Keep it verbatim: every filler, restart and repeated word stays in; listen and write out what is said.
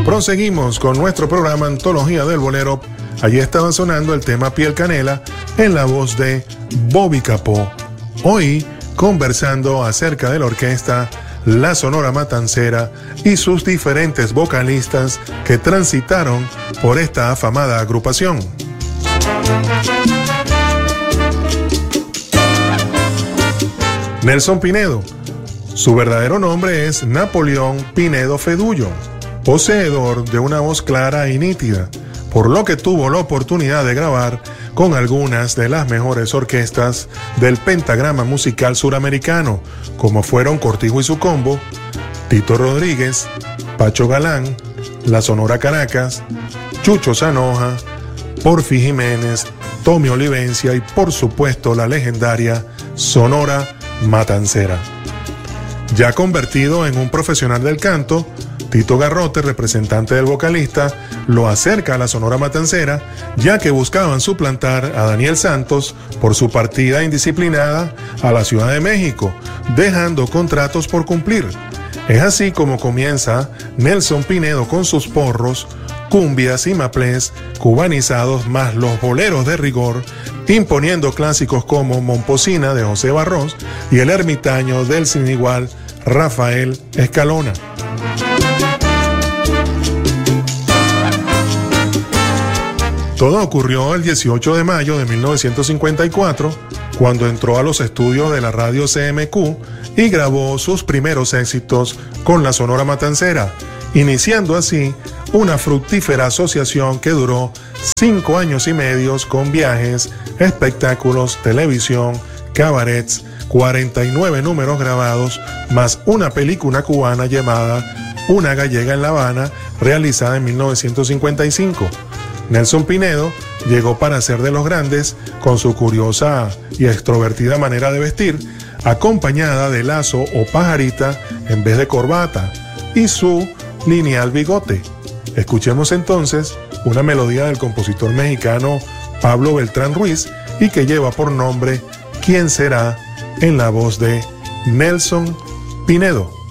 Proseguimos con nuestro programa Antología del Bolero. Allí estaba sonando el tema Piel Canela en la voz de Bobby Capó. Hoy conversando acerca de la orquesta La Sonora Matancera y sus diferentes vocalistas que transitaron por esta afamada agrupación. Nelson Pinedo. Su verdadero nombre es Napoleón Pinedo Fedullo, poseedor de una voz clara y nítida, por lo que tuvo la oportunidad de grabar con algunas de las mejores orquestas del pentagrama musical suramericano, como fueron Cortijo y su Combo, Tito Rodríguez, Pacho Galán, La Sonora Caracas, Chucho Zanoja, Porfi Jiménez, Tommy Olivencia y por supuesto la legendaria Sonora Matancera. Ya convertido en un profesional del canto, Tito Garrote, representante del vocalista, lo acerca a la Sonora Matancera, ya que buscaban suplantar a Daniel Santos por su partida indisciplinada a la Ciudad de México, dejando contratos por cumplir. Es así como comienza Nelson Pinedo con sus porros, cumbias y maplés cubanizados más los boleros de rigor, imponiendo clásicos como Momposina de José Barros y El Ermitaño del sin igual Rafael Escalona. Todo ocurrió el dieciocho de mayo de mil novecientos cincuenta y cuatro, cuando entró a los estudios de la radio C M Q y grabó sus primeros éxitos con la Sonora Matancera, iniciando así una fructífera asociación que duró cinco años y medios con viajes, espectáculos, televisión, cabarets, cuarenta y nueve números grabados, más una película cubana llamada Una gallega en La Habana, realizada en mil novecientos cincuenta y cinco. Nelson Pinedo llegó para ser de los grandes con su curiosa y extrovertida manera de vestir, acompañada de lazo o pajarita en vez de corbata, y su lineal bigote. Escuchemos entonces una melodía del compositor mexicano Pablo Beltrán Ruiz y que lleva por nombre ¿Quién será?, en la voz de Nelson Pinedo.